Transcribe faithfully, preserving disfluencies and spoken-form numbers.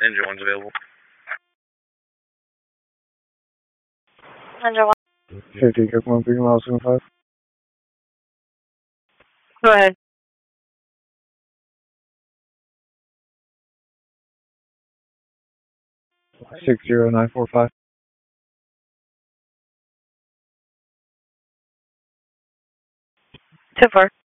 Engine one's available. Engine one. Safety, Cook one, three miles, seven five. Go ahead. Six zero nine four five. Too far.